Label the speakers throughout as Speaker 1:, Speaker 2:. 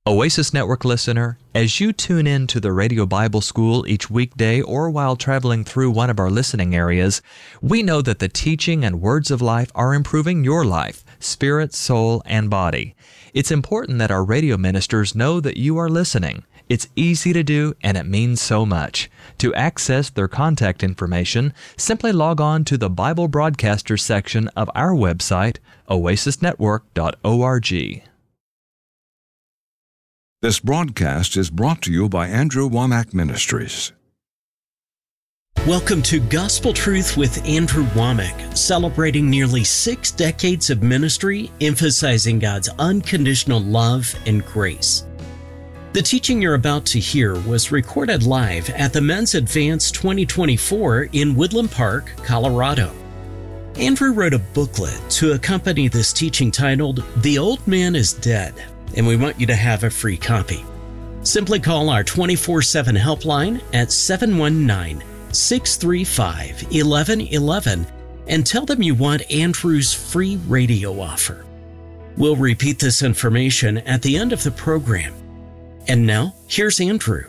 Speaker 1: Oasis Network listener, as you tune in to the Radio Bible School each weekday or while traveling through one of our listening areas, we know that the teaching and words of life are improving your life, spirit, soul, and body. It's important that our radio ministers know that you are listening. It's easy to do, and it means so much. To access their contact information, simply log on to the Bible Broadcasters section of our website, oasisnetwork.org.
Speaker 2: This broadcast is brought to you by Andrew Womack Ministries.
Speaker 3: Welcome to Gospel Truth with Andrew Womack, celebrating nearly 6 decades of ministry, emphasizing God's unconditional love and grace. The teaching you're about to hear was recorded live at the Men's Advance 2024 in Woodland Park, Colorado. Andrew wrote a booklet to accompany this teaching titled, The Old Man is Dead, and we want you to have a free copy. Simply call our 24/7 helpline at 719-635-1111 and tell them you want Andrew's free radio offer. We'll repeat this information at the end of the program. And now, here's Andrew.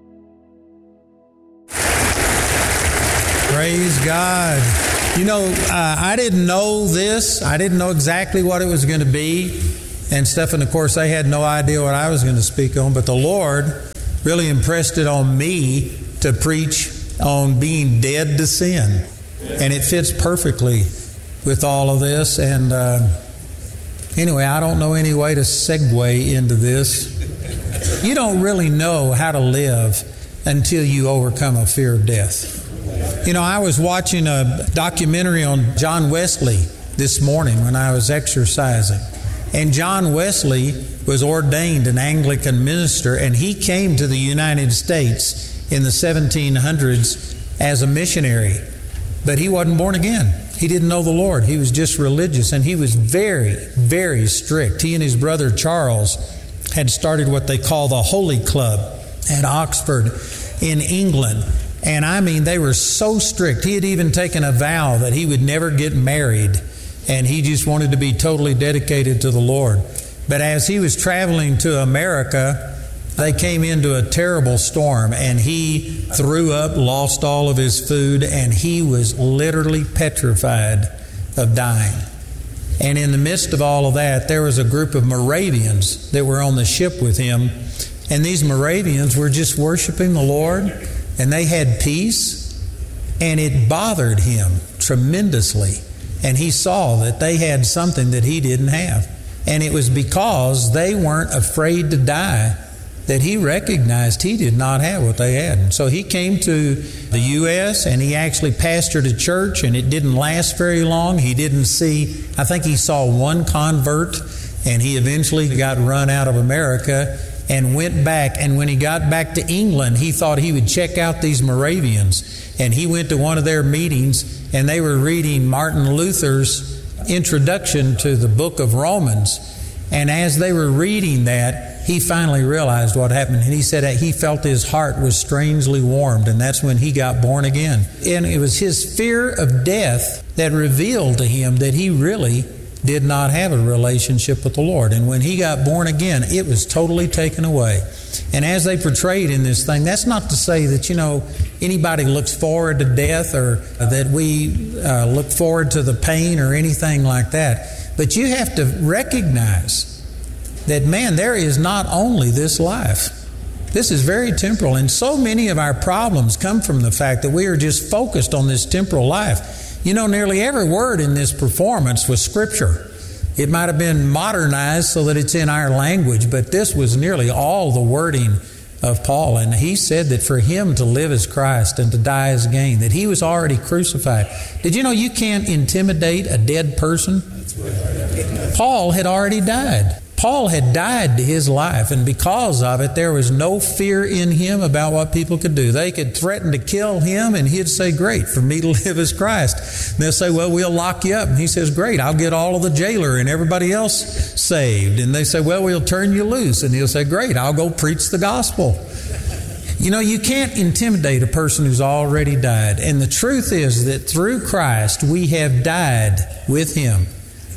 Speaker 4: Praise God. You know, I didn't know this. I didn't know exactly what it was going to be. And Stephan, of course, they had no idea what I was going to speak on, but the Lord really impressed it on me to preach on being dead to sin. And it fits perfectly with all of this. And anyway, I don't know any way to segue into this. You don't really know how to live until you overcome a fear of death. You know, I was watching a documentary on John Wesley this morning when I was exercising. And John Wesley was ordained an Anglican minister, and he came to the United States in the 1700s as a missionary. But he wasn't born again. He didn't know the Lord. He was just religious, and he was very, very strict. He and his brother Charles had started what they call the Holy Club at Oxford in England. And I mean, they were so strict. He had even taken a vow that he would never get married. And he just wanted to be totally dedicated to the Lord. But as he was traveling to America, they came into a terrible storm, and he threw up, lost all of his food, and he was literally petrified of dying. And in the midst of all of that, there was a group of Moravians that were on the ship with him. And these Moravians were just worshiping the Lord, and they had peace, and it bothered him tremendously. And he saw that they had something that he didn't have. And it was because they weren't afraid to die that he recognized he did not have what they had. And so he came to the U.S. and he actually pastored a church, and it didn't last very long. He didn't see, I think he saw one convert, and he eventually got run out of America and went back. And when he got back to England, he thought he would check out these Moravians. And he went to one of their meetings, and they were reading Martin Luther's introduction to the book of Romans. And as they were reading that, he finally realized what happened. And he said that he felt his heart was strangely warmed, and that's when he got born again. And it was his fear of death that revealed to him that he really did not have a relationship with the Lord. And when he got born again, it was totally taken away. And as they portrayed in this thing, that's not to say that, you know, anybody looks forward to death or that we look forward to the pain or anything like that. But you have to recognize that, man, there is not only this life. This is very temporal. And so many of our problems come from the fact that we are just focused on this temporal life. You know, nearly every word in this performance was Scripture. It might have been modernized so that it's in our language, but this was nearly all the wording of Paul. And he said that for him to live as Christ and to die as gain, that he was already crucified. Did you know you can't intimidate a dead person? Paul had already died. Paul had died to his life, and because of it, there was no fear in him about what people could do. They could threaten to kill him, and he'd say, great, for me to live as Christ. And they'll say, well, we'll lock you up. And he says, great, I'll get all of the jailer and everybody else saved. And they say, well, we'll turn you loose. And he'll say, great, I'll go preach the gospel. You know, you can't intimidate a person who's already died. And the truth is that through Christ, we have died with him.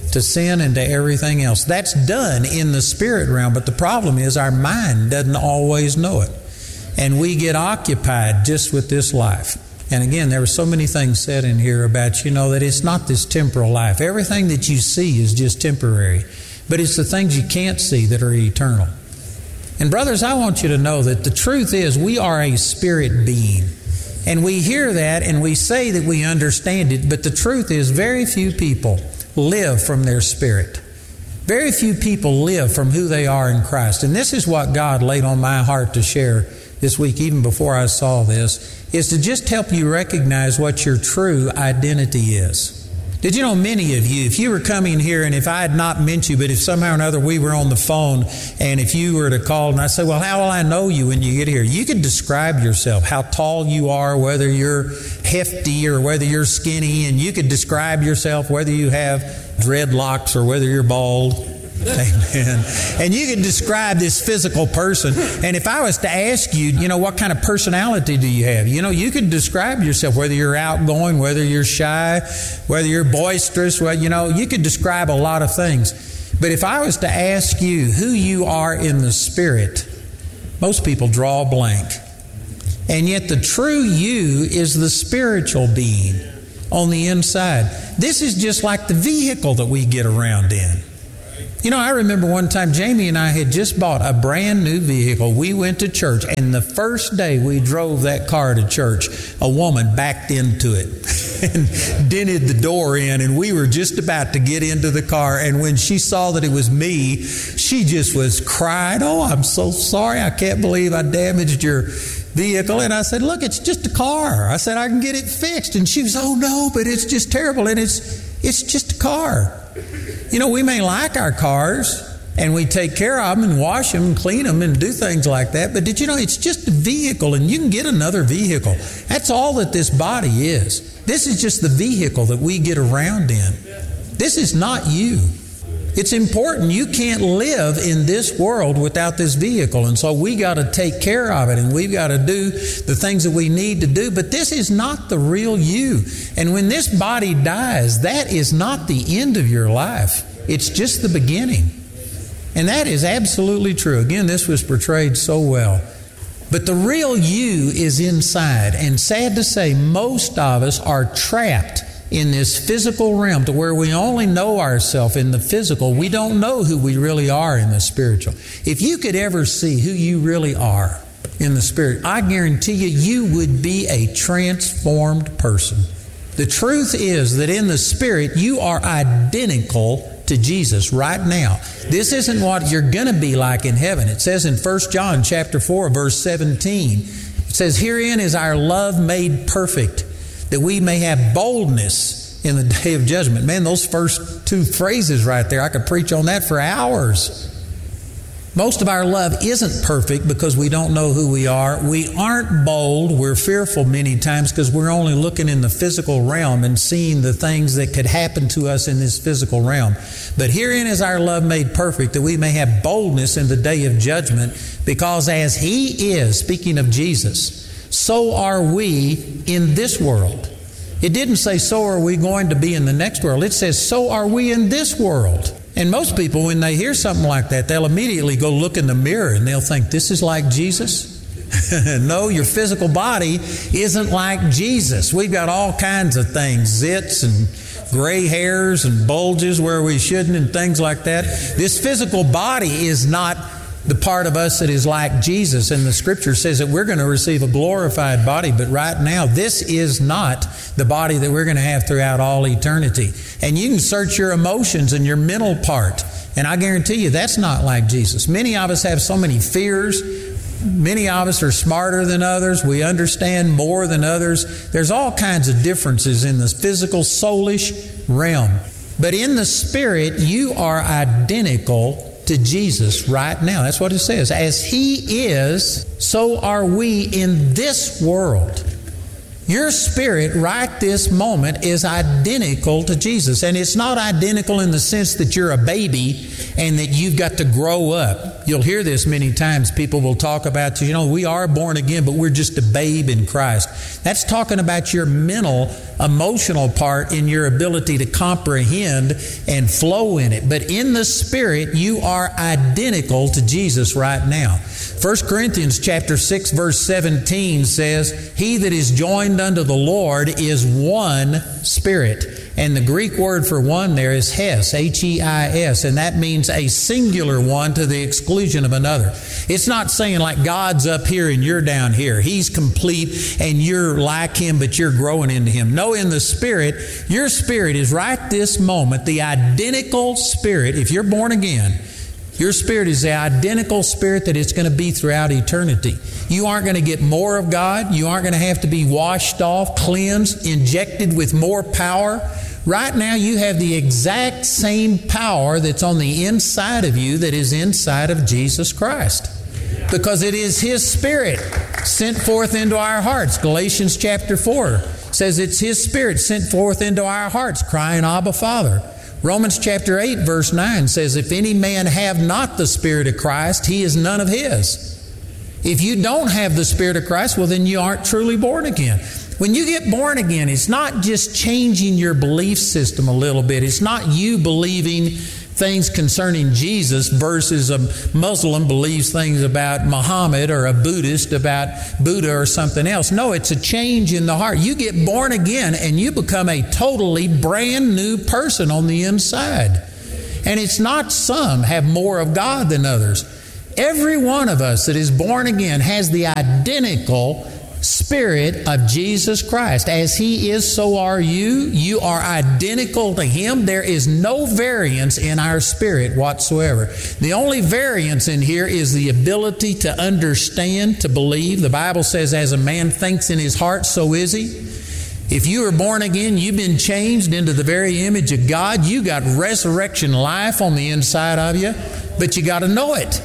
Speaker 4: to sin and to everything else. That's done in the spirit realm, but the problem is our mind doesn't always know it. And we get occupied just with this life. And again, there were so many things said in here about, that it's not this temporal life. Everything that you see is just temporary. But it's the things you can't see that are eternal. And brothers, I want you to know that the truth is we are a spirit being. And we hear that and we say that we understand it, but the truth is very few people live from their spirit. Very few people live from who they are in Christ. And this is what God laid on my heart to share this week, even before I saw this, is to just help you recognize what your true identity is. Did you know many of you, if you were coming here and if I had not met you, but if somehow or another we were on the phone and if you were to call and I say, well, how will I know you when you get here? You could describe yourself, how tall you are, whether you're hefty or whether you're skinny, and you could describe yourself whether you have dreadlocks or whether you're bald. Amen. And you can describe this physical person. And if I was to ask you, what kind of personality do you have? You could describe yourself, whether you're outgoing, whether you're shy, whether you're boisterous. Well, you could describe a lot of things. But if I was to ask you who you are in the Spirit, most people draw a blank. And yet the true you is the spiritual being on the inside. This is just like the vehicle that we get around in. I remember one time Jamie and I had just bought a brand new vehicle. We went to church, and the first day we drove that car to church, a woman backed into it and dented the door in, and we were just about to get into the car, and when she saw that it was me, she just was crying, "Oh, I'm so sorry. I can't believe I damaged your vehicle." And I said, "Look, it's just a car." I said, "I can get it fixed." And she was, "Oh, no, but it's just terrible, and it's just a car." We may like our cars, and we take care of them and wash them and clean them and do things like that. But did you know it's just a vehicle, and you can get another vehicle. That's all that this body is. This is just the vehicle that we get around in. This is not you. It's important. You can't live in this world without this vehicle. And so we got to take care of it, and we've got to do the things that we need to do. But this is not the real you. And when this body dies, that is not the end of your life. It's just the beginning. And that is absolutely true. Again, this was portrayed so well. But the real you is inside. And sad to say, most of us are trapped in this physical realm to where we only know ourselves in the physical. We don't know who we really are in the spiritual. If you could ever see who you really are in the spirit, I guarantee you would be a transformed person. The truth is that in the spirit, you are identical to Jesus right now. This isn't what you're going to be like in heaven. It says in 1 John chapter 4, verse 17, it says, "Herein is our love made perfect, that we may have boldness in the day of judgment." Man, those first two phrases right there, I could preach on that for hours. Most of our love isn't perfect because we don't know who we are. We aren't bold. We're fearful many times because we're only looking in the physical realm and seeing the things that could happen to us in this physical realm. But herein is our love made perfect, that we may have boldness in the day of judgment, because as He is, speaking of Jesus, so are we in this world. It didn't say so are we going to be in the next world. It says so are we in this world. And most people, when they hear something like that, they'll immediately go look in the mirror and they'll think, this is like Jesus? No, your physical body isn't like Jesus. We've got all kinds of things, zits and gray hairs and bulges where we shouldn't and things like that. This physical body is not the part of us that is like Jesus. And the Scripture says that we're going to receive a glorified body. But right now, this is not the body that we're going to have throughout all eternity. And you can search your emotions and your mental part, and I guarantee you that's not like Jesus. Many of us have so many fears. Many of us are smarter than others. We understand more than others. There's all kinds of differences in the physical, soulish realm. But in the Spirit, you are identical to Jesus right now. That's what it says. As He is, so are we in this world. Your spirit right this moment is identical to Jesus. And it's not identical in the sense that you're a baby and that you've got to grow up. You'll hear this many times. People will talk about, we are born again, but we're just a babe in Christ. That's talking about your mental, emotional part in your ability to comprehend and flow in it. But in the spirit, you are identical to Jesus right now. 1 Corinthians chapter 6, verse 17 says, "He that is joined unto the Lord is one spirit." And the Greek word for one there is hes, H-E-I-S, and that means a singular one to the exclusion of another. It's not saying like God's up here and you're down here. He's complete and you're like Him, but you're growing into Him. No, in the Spirit, your spirit is right this moment, the identical spirit. If you're born again, your spirit is the identical spirit that it's going to be throughout eternity. You aren't going to get more of God. You aren't going to have to be washed off, cleansed, injected with more power. Right now you have the exact same power that's on the inside of you that is inside of Jesus Christ. Because it is His Spirit sent forth into our hearts. Galatians chapter 4 says it's His Spirit sent forth into our hearts, crying, "Abba, Father." Romans chapter 8 verse 9 says, "If any man have not the Spirit of Christ, he is none of His." If you don't have the Spirit of Christ, well, then you aren't truly born again. When you get born again, it's not just changing your belief system a little bit. It's not you believing things concerning Jesus versus a Muslim believes things about Muhammad, or a Buddhist about Buddha or something else. No, it's a change in the heart. You get born again and you become a totally brand new person on the inside. And it's not some have more of God than others. Every one of us that is born again has the identical Spirit of Jesus Christ. As He is, so are you. You are identical to Him. There is no variance in our spirit whatsoever. The only variance in here is the ability to understand, to believe. The Bible says, as a man thinks in his heart, so is he. If you are born again, you've been changed into the very image of God. You got resurrection life on the inside of you, but you got to know it.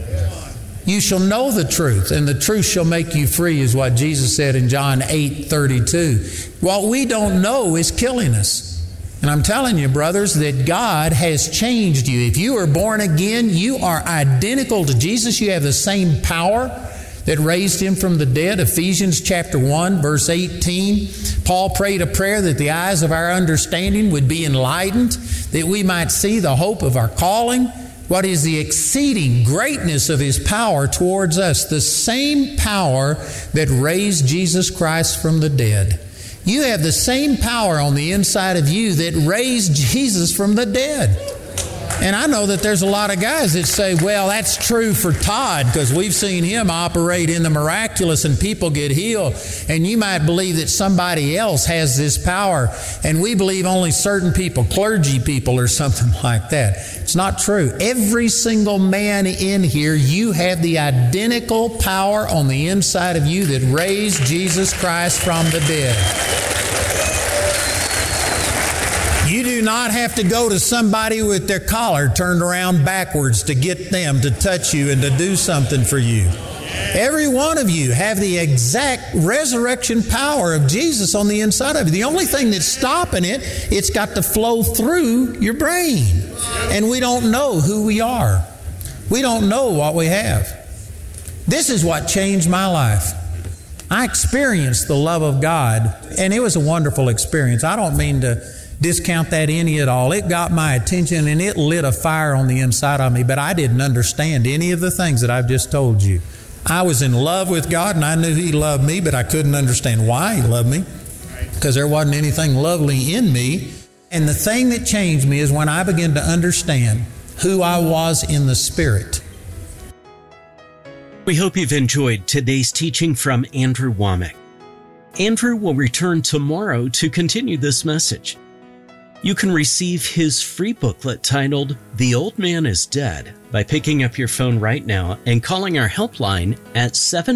Speaker 4: You shall know the truth, and the truth shall make you free, is what Jesus said in John 8:32. What we don't know is killing us. And I'm telling you, brothers, that God has changed you. If you are born again, you are identical to Jesus. You have the same power that raised Him from the dead. Ephesians chapter 1, verse 18. Paul prayed a prayer that the eyes of our understanding would be enlightened, that we might see the hope of our calling, what is the exceeding greatness of His power towards us, the same power that raised Jesus Christ from the dead. You have the same power on the inside of you that raised Jesus from the dead. And I know that there's a lot of guys that say, well, that's true for Todd because we've seen him operate in the miraculous and people get healed. And you might believe that somebody else has this power, and we believe only certain people, clergy people or something like that. It's not true. Every single man in here, you have the identical power on the inside of you that raised Jesus Christ from the dead. You do not have to go to somebody with their collar turned around backwards to get them to touch you and to do something for you. Every one of you have the exact resurrection power of Jesus on the inside of you. The only thing that's stopping it, it's got to flow through your brain. And we don't know who we are. We don't know what we have. This is what changed my life. I experienced the love of God, and it was a wonderful experience. I don't mean to discount that any at all. It got my attention and it lit a fire on the inside of me, but I didn't understand any of the things that I've just told you. I was in love with God and I knew He loved me, but I couldn't understand why He loved me because there wasn't anything lovely in me. And the thing that changed me is when I began to understand who I was in the Spirit.
Speaker 3: We hope you've enjoyed today's teaching from Andrew Wommack. Andrew will return tomorrow to continue this message. You can receive his free booklet titled The Old Man is Dead by picking up your phone right now and calling our helpline at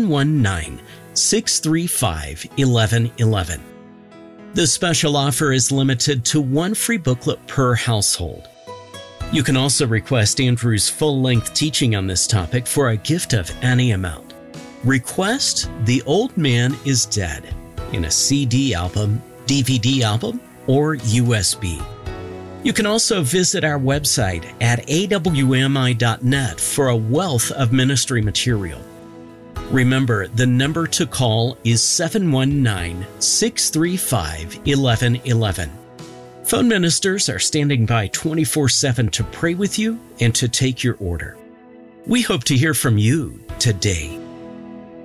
Speaker 3: 719-635-1111. The special offer is limited to one free booklet per household. You can also request Andrew's full-length teaching on this topic for a gift of any amount. Request The Old Man is Dead in a CD album, DVD album, or USB. You can also visit our website at awmi.net for a wealth of ministry material. Remember, the number to call is 719-635-1111. Phone ministers are standing by 24/7 to pray with you and to take your order. We hope to hear from you today.